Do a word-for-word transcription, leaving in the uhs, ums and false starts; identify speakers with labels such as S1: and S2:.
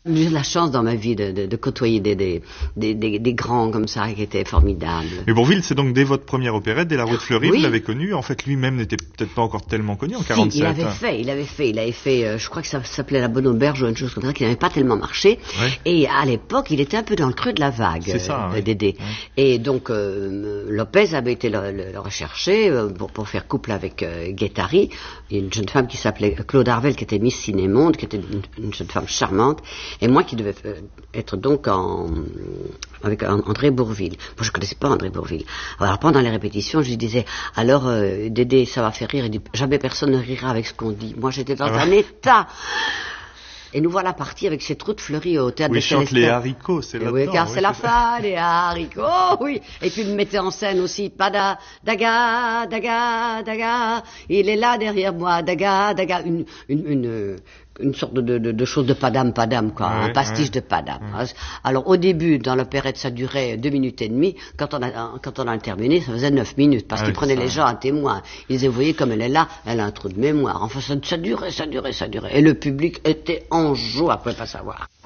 S1: J'ai eu la chance dans ma vie de, de, de côtoyer des, des, des, des, des grands comme ça qui étaient formidables.
S2: Mais Bourvil, c'est donc dès votre première opérette, dès La Rue de Fleury,
S1: oui.
S2: Vous l'avez connu. En fait, lui-même n'était peut-être pas encore tellement connu en
S1: si,
S2: quarante-sept.
S1: il avait fait, il avait fait, il avait fait, euh, je crois que ça s'appelait La Bonne Auberge ou une chose comme ça, qui n'avait pas tellement marché.
S2: Ouais.
S1: Et à l'époque, il était un peu dans le creux de la vague,
S2: c'est ça,
S1: euh,
S2: ouais.
S1: Dédé.
S2: Ouais.
S1: Et donc, euh, Lopez avait été le, le, le rechercher euh, pour, pour faire couple avec euh, Guettari, une jeune femme qui s'appelait Claude Arvel, qui était Miss Ciné-Monde, qui était une, une jeune femme charmante, et moi qui devais euh, être donc en, avec André Bourvil. Moi, je connaissais pas André Bourvil. Alors, pendant les répétitions, je lui disais, alors, euh, Dédé, ça va faire rire. Il dit, jamais personne ne rira avec ce qu'on dit. Moi, j'étais dans
S2: ah
S1: un
S2: ouais.
S1: état. Et nous voilà partis avec ces trous de fleuris au théâtre
S2: oui,
S1: de
S2: chante
S1: Célestin.
S2: les haricots, c'est là-dedans.
S1: Oui, car
S2: oui,
S1: c'est la
S2: ça.
S1: fin des haricots, oui. Et puis, il mettait en scène aussi, pada, daga, daga, daga, il est là derrière moi, daga, daga, une, une, une, une sorte de, de, de chose de padam, padam, quoi,
S2: Ouais,
S1: un pastiche
S2: ouais.
S1: de padam.
S2: Ouais.
S1: Alors, au début, dans l'opérette, ça durait deux minutes et demie. Quand on a, quand on a terminé, ça faisait neuf minutes, parce
S2: Ah
S1: qu'il
S2: oui,
S1: prenait
S2: ça.
S1: les gens à témoin. Ils disaient, vous voyez, comme elle est là, elle a un trou de mémoire. Enfin, ça, ça durait, ça durait, ça durait. Et le public était en joie, on pouvait pas savoir.